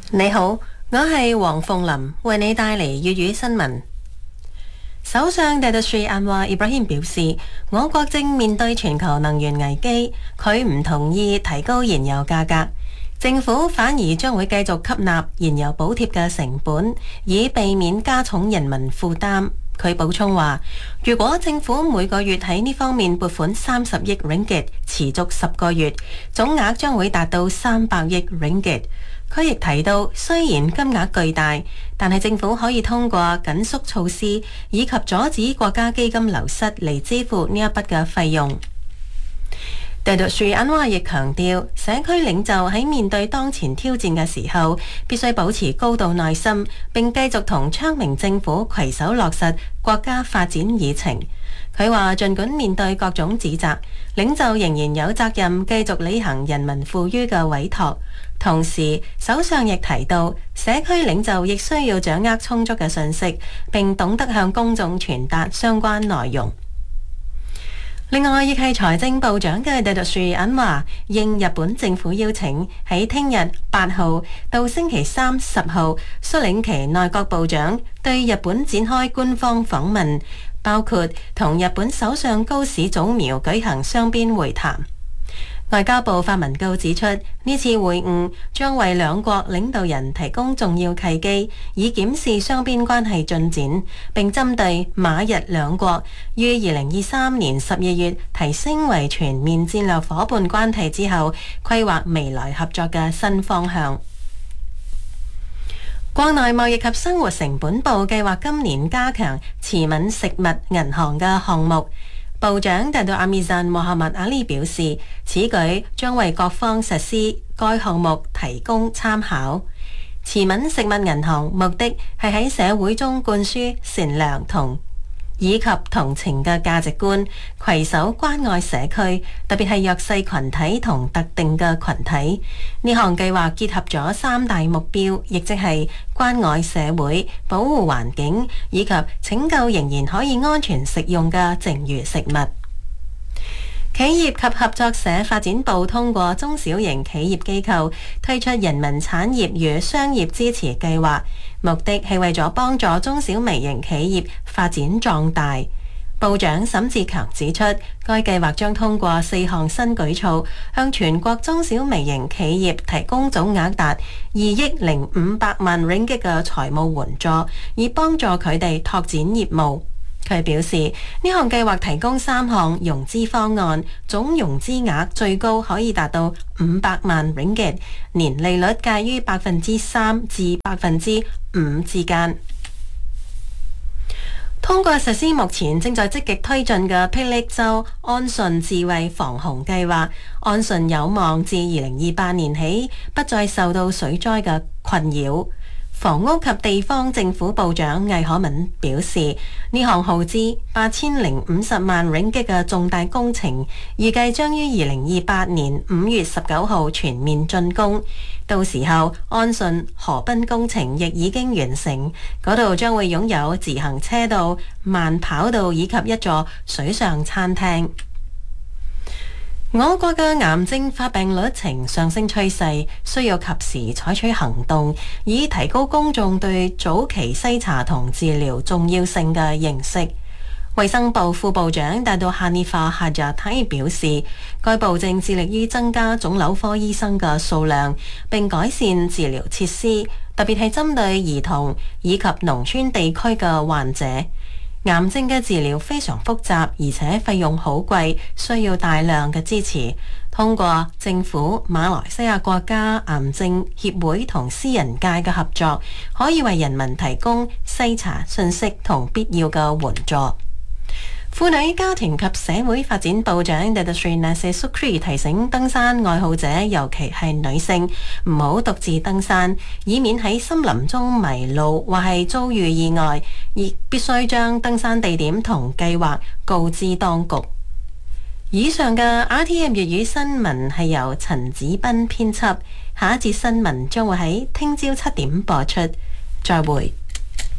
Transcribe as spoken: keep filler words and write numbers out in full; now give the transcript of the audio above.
你好，我係黃鳳琳，為你帶嚟粵語新聞。首相 Datuk Seri Anwar Ibrahim 表示，我國正面對全球能源危機，佢唔同意提高燃油價格，政府反而將會繼續吸納燃油補貼嘅成本，以避免加重人民負擔。佢補充話，如果政府每個月喺呢方面撥款三十億 ringgit， 持續十個月，總額將會達到三百億 ringgit。佢亦提到，雖然金額巨大，但係政府可以通過緊縮措施以及阻止國家基金流失嚟支付呢一筆嘅費用。Datuk Seri Anwar 亦強調，社區領袖喺面對當前挑戰嘅時候，必須保持高度耐心，並繼續同昌明政府攜手落實國家發展議程。佢話，儘管面對各種指責，領袖仍然有責任繼續履行人民賦予嘅委託。同時，首相亦提到，社區領袖亦需要掌握充足嘅信息，並懂得向公眾傳達相關內容。另外，亦係財政部長嘅 Datuk Seri Anwar 應日本政府邀請，喺聽日八號到星期三十號率領其內閣部長對日本展開官方訪問，包括同日本首相高市早苗舉行雙邊會談。外交部發文告指出，呢次會晤將為兩國領導人提供重要契機，以檢視雙邊關係進展，並針對馬日兩國於二零二三年十二月提升為全面戰略夥伴關係之後，規劃未來合作嘅新方向。國內貿易及生活成本部計劃今年加強慈憫食物銀行嘅項目。部長達到阿米贊穆罕默阿里表示，此舉將為各方實施該項目提供參考。慈憫食物銀行目的係喺社會中灌輸善良同以及同情嘅價值觀，攜手關愛社區，特別係弱勢群體同特定嘅群體。呢項計劃結合咗三大目標，亦即係關愛社會、保護環境以及拯救仍然可以安全食用嘅剩餘食物。企業及合作社發展部通過中小型企業機構推出人民產業與商業支持計劃，目的係為咗幫助中小微型企業發展壯大。部長沈志強指出，該計劃將通過四項新舉措，向全國中小微型企業提供總額達二億零五百萬 ringgit 嘅財務援助，以幫助佢哋拓展業務。佢表示，呢項計劃提供三項融資方案，總融資額最高可以達到五百萬 ringgit， 年利率介於百分之三至百分之五之間。通過實施目前正在積極推進嘅霹靂州安順智慧防洪計劃，安順有望自二零二八年起不再受到水災嘅困擾。房屋及地方政府部長魏可敏表示，呢項耗資八千零五十萬 ringgit 嘅重大工程，預計將於二零二八年五月十九號全面竣工。到時候，安順河濱工程亦已經完成，嗰度將會擁有自行車道、慢跑道以及一座水上餐廳。我國嘅癌症發病率呈上升趨勢，需要及時採取行動，以提高公眾對早期篩查同治療重要性嘅認識。衛生部副部長達到哈尼法哈扎泰表示，該部正致力於增加腫瘤科醫生嘅數量，並改善治療設施，特別係針對兒童以及農村地區嘅患者。癌症嘅治療非常複雜，而且費用好貴，需要大量嘅支持。通過政府、馬來西亞國家癌症協會同私人界嘅合作，可以為人民提供篩查信息同必要嘅援助。婦女家庭及社會發展部長 Datuk Seri Nasir Sukri 提醒登山愛好者，尤其係女性，唔好獨自登山，以免喺森林中迷路或係遭遇意外，而必須將登山地點同計劃告知當局。以上嘅 R T M 粵語新聞係由陳子斌編輯，下一節新聞將會喺聽朝七點播出，再會。